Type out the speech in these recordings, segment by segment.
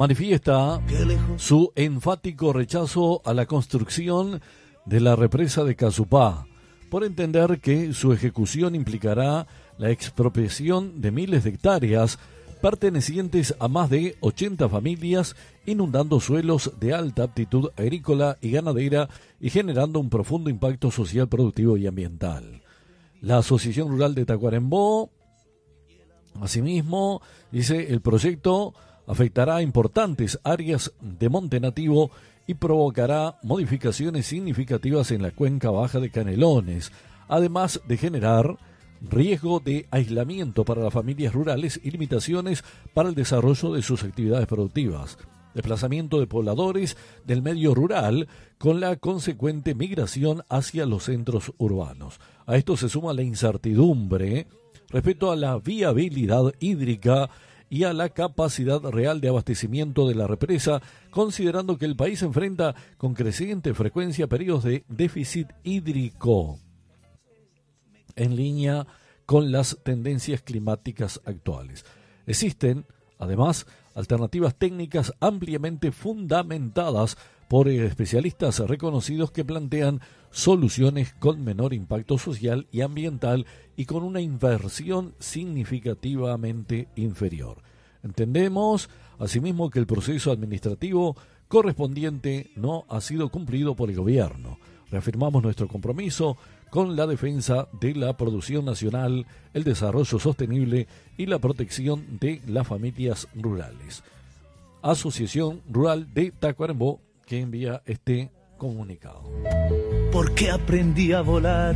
manifiesta su enfático rechazo a la construcción de la represa de Casupá, por entender que su ejecución implicará la expropiación de miles de hectáreas pertenecientes a más de 80 familias, inundando suelos de alta aptitud agrícola y ganadera y generando un profundo impacto social, productivo y ambiental. La Asociación Rural de Tacuarembó, asimismo, dice el proyecto afectará a importantes áreas de monte nativo y provocará modificaciones significativas en la cuenca baja de Canelones, además de generar riesgo de aislamiento para las familias rurales y limitaciones para el desarrollo de sus actividades productivas, desplazamiento de pobladores del medio rural con la consecuente migración hacia los centros urbanos. A esto se suma la incertidumbre respecto a la viabilidad hídrica y a la capacidad real de abastecimiento de la represa, considerando que el país enfrenta con creciente frecuencia periodos de déficit hídrico en línea con las tendencias climáticas actuales. Existen, además, alternativas técnicas ampliamente fundamentadas por especialistas reconocidos que plantean soluciones con menor impacto social y ambiental y con una inversión significativamente inferior. Entendemos, asimismo, que el proceso administrativo correspondiente no ha sido cumplido por el gobierno. Reafirmamos nuestro compromiso con la defensa de la producción nacional, el desarrollo sostenible y la protección de las familias rurales. Asociación Rural de Tacuarembó, que envía este comunicado. Porque aprendí a volar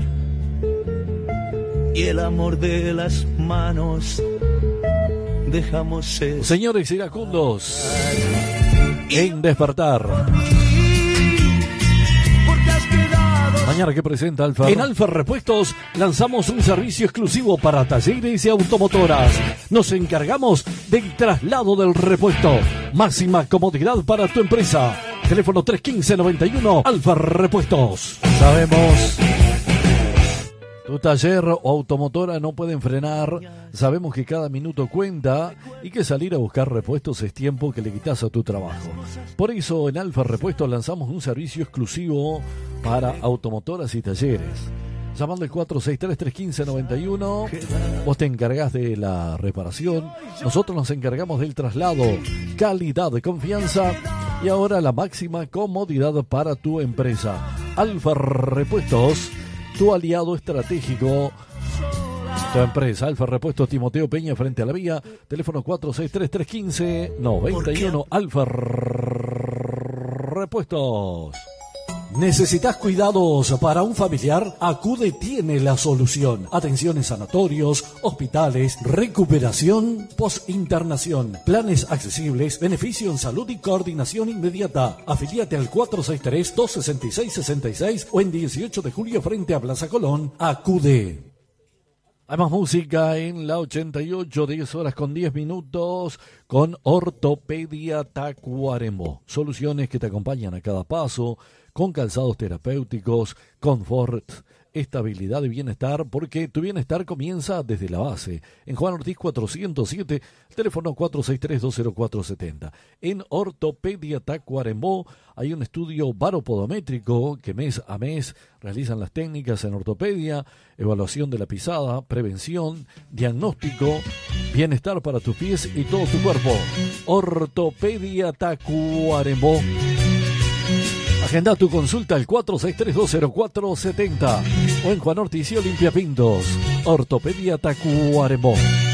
y el amor de las manos dejamos ser. Señores iracundos, en Despertar. Mañana que presenta Alfa. En Alfa Repuestos lanzamos un servicio exclusivo para talleres y automotoras. Nos encargamos del traslado del repuesto. Máxima comodidad para tu empresa. Teléfono 315-91 Alfa Repuestos. Sabemos, tu taller o automotora no pueden frenar. Sabemos que cada minuto cuenta y que salir a buscar repuestos es tiempo que le quitas a tu trabajo. Por eso en Alfa Repuestos lanzamos un servicio exclusivo para automotoras y talleres. Llamando al 463-315-91, vos te encargás de la reparación, nosotros nos encargamos del traslado, calidad de confianza y ahora la máxima comodidad para tu empresa. Alfa Repuestos, tu aliado estratégico. Tu empresa, Alfa Repuestos Timoteo Peña, frente a la vía. Teléfono 463-315-91. Alfa Repuestos. ¿Necesitas cuidados para un familiar? Acude tiene la solución. Atención en sanatorios, hospitales, recuperación, post-internación, planes accesibles, beneficio en salud y coordinación inmediata. Afilíate al 463-266-66 o en 18 de julio frente a Plaza Colón. Acude. Hay más música en la 88, 10 horas con 10 minutos, con Ortopedia Tacuarembó. Soluciones que te acompañan a cada paso, con calzados terapéuticos, confort, estabilidad y bienestar, porque tu bienestar comienza desde la base. En Juan Ortiz 407, teléfono 463-20470. En Ortopedia Tacuarembó hay un estudio baropodométrico que mes a mes realizan las técnicas en ortopedia, evaluación de la pisada, prevención, diagnóstico, bienestar para tus pies y todo tu cuerpo. Ortopedia Tacuarembó. Agenda tu consulta al 463-20470 o en Juan Ortiz y Olimpia Pintos. Ortopedia Tacuarembó.